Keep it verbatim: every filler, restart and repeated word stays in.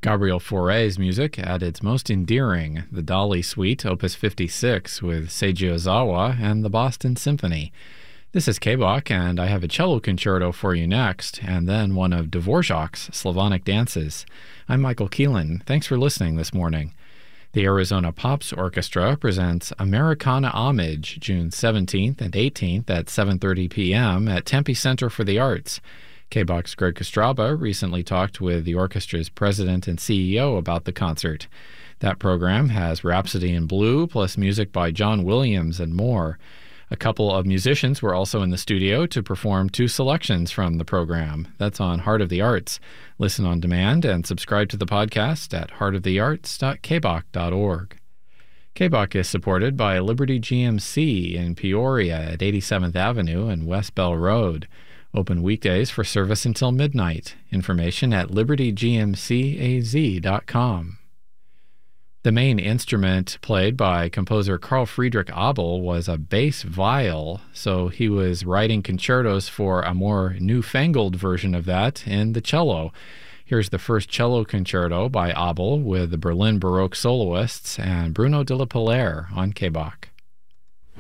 Gabriel Fauré's music at its most endearing, the Dali Suite, Opus fifty-six, with Seiji Ozawa and the Boston Symphony. This is K-Bach, and I have a cello concerto for you next, and then one of Dvorak's Slavonic dances. I'm Michael Keelan. Thanks for listening this morning. The Arizona Pops Orchestra presents Americana Homage, June seventeenth and eighteenth at seven thirty p.m. at Tempe Center for the Arts. K-Bach's Greg Kostraba recently talked with the orchestra's president and C E O about the concert. That program has Rhapsody in Blue, plus music by John Williams and more. A couple of musicians were also in the studio to perform two selections from the program. That's on Heart of the Arts. Listen on demand and subscribe to the podcast at heart of the arts dot k bach dot org. K-Bach is supported by Liberty G M C in Peoria at eighty-seventh Avenue and West Bell Road. Open weekdays for service until midnight. Information at liberty g m c a z dot com. The main instrument played by composer Carl Friedrich Abel was a bass viol, so he was writing concertos for a more newfangled version of that in the cello. Here's the first cello concerto by Abel with the Berlin Baroque soloists and Bruno de la Palaire on K-Bach.